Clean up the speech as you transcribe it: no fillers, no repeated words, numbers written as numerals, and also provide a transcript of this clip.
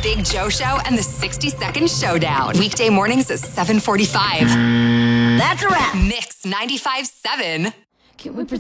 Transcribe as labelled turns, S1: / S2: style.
S1: Big Joe Show and the 60-Second Showdown. Weekday mornings at 7:45.
S2: That's a wrap.
S1: Mix 95.7.
S3: Can we pretend